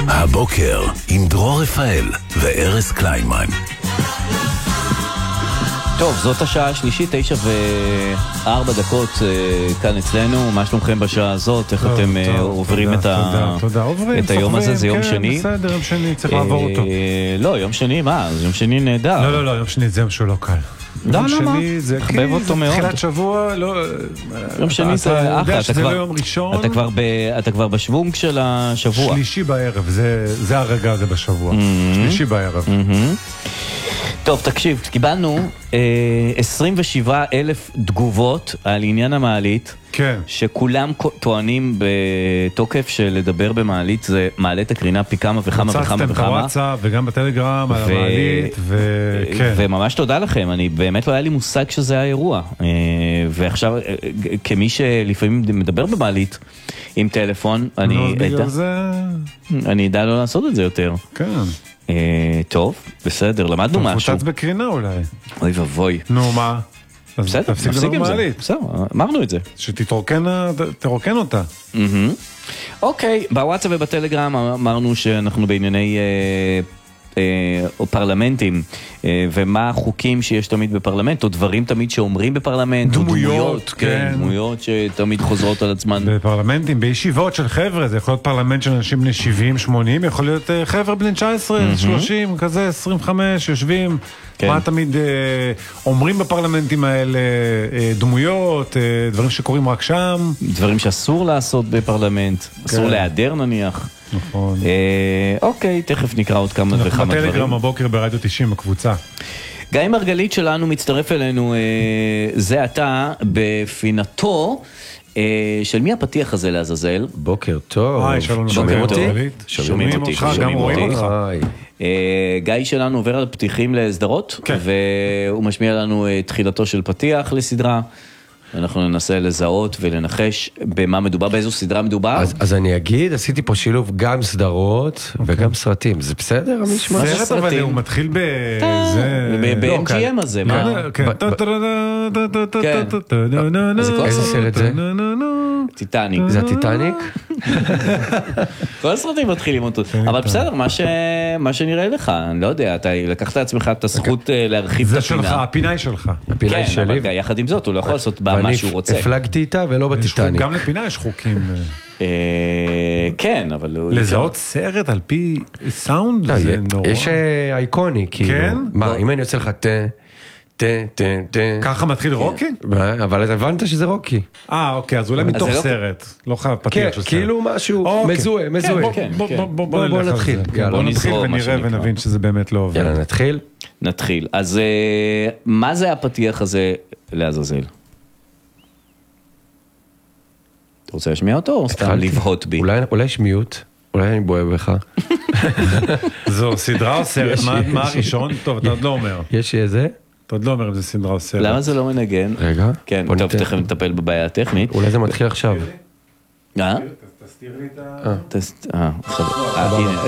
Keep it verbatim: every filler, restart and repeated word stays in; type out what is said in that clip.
הבוקר עם דרור רפאל וארז קליינמן. טוב, זאת השעה השלישית, תשע וארבע דקות כאן אצלנו. מה שלומכם בשעה הזאת? איך אתם עוברים את היום הזה? זה יום שני? בסדר, יום שני, צריך לעבור אותו. לא, יום שני, מה? יום שני נהדר. לא, לא, לא, יום שני זה יום שהוא לא קל. לא, לא, מה? תחבב אותו מאוד. תחילת שבוע, לא... יום שני זה אחלה. אתה יודע שזה לא יום ראשון. אתה כבר בשוונג של השבוע. שלישי בערב, זה הרגע הזה בשבוע. שלישי בערב. טוב, תקשיב, קיבלנו אה, עשרים ושבעה אלף תגובות על עניין המעלית, כן. שכולם טוענים בתוקף שלדבר במעלית זה מעלה את הקרינה פי כמה וכמה וכמה וכמה. מצאתם את הוואטסאפ וגם בטלגרם על המעלית, וכן. וממש תודה לכם, אני באמת לא היה לי מושג שזה האירוע. אה, ועכשיו, אה, כמי שלפעמים מדבר במעלית עם טלפון, אני... נו, בגלל זה... אני ידע לא לעשות את זה יותר. כן. Uh, טוב, בסדר, למדנו משהו. מפוצץ בקרינה אולי. אוי ובוי. נו, מה? בסדר, נפסיק עם זה. בסדר, אמרנו את זה. שתתרוקן אותה. אוקיי, בוואטסאפ ובטלגרם אמרנו שאנחנו בענייני או פרלמנטים, ומה החוקים שיש תמיד בפרלמנט, או דברים תמיד שאומרים בפרלמנט, דמויות, כן, דמויות שתמיד חוזרות על עצמן. בפרלמנטים, בישיבות של חבר'ה, זה יכול להיות פרלמנט של אנשים בני שבעים שמונים, יכול להיות חבר'ה בני תשע עשרה, שלושים, כזה, עשרים וחמש, יושבים, מה תמיד אומרים בפרלמנטים האלה, דמויות, דברים שקורים רק שם. דברים שאסור לעשות בפרלמנט, אסור להיעדר נניח. נכון. אוקיי, תכף נקרא עוד כמה וכמה דברים. בטלגרם הבוקר ברדיו תשעים הקבוצה. גיא מרגלית שלנו מצטרף אלינו זה עתה בפינתו של מי הפתיח הזה לעזאזל? בוקר טוב. היי, שלום. שומעים אותי? שומעים אותך, גם רואים אותך. גיא שלנו עובר על פתיחים לסדרות, והוא משמיע לנו תחילתו של פתיח לסדרה. אנחנו ננסה לזהות ולנחש במה מדובר, באיזו סדרה מדובר. אז, אז אני אגיד, עשיתי פה שילוב גם סדרות okay. וגם סרטים. זה בסדר, המשמע? סרט, אבל הוא מתחיל ב... ב-אם ג'י אם הזה, מה? כן. איזה סרט זה? טיטניק. זה הטיטניק? כל הסרטים מתחילים אותו. אבל בסדר, מה שנראה לך, אני לא יודע, אתה לקחת לעצמך את הזכות להרחיב את הפינה. זה שלך, הפינה היא שלך. הפינה היא שלי. כן, אבל יחד עם זאת, הוא לא יכול לעשות בה מה שהוא רוצה. הפלגתי איתה ולא בטיטניק. גם לפינה יש חוקים. כן, אבל... לזהות סרט על פי סאונד זה נורא. יש אייקוני, כאילו. כן? מה, אם אני יוצא לך תה... תה, תה, תה. ככה מתחיל רוקי? אבל אתה הבנת שזה רוקי. אה, אוקיי, אז אולי מתוך סרט. לא חייב פתיח של סרט. כאילו משהו מזוהה, מזוהה. בוא נתחיל. בוא נתחיל ונראה ונבין שזה באמת לא עובד. יאללה, נתחיל. נתחיל. אז מה זה הפתיח הזה לעזאזל? אתה רוצה להשמיע אותו או סתם לבהות בי? אולי יש מיוט. אולי אני בוהה בך. זו סדרה או סרט? מה הראשון? טוב, אתה עוד לא אומר. יש איזה? אתה עוד לא אומר אם זה סדרה או סרט. למה זה לא מנגן? רגע. כן, טוב, תכף נטפל בבעיה הטכנית. אולי זה מתחיל עכשיו. אה? תסתיר לי את ה... אה, הנה.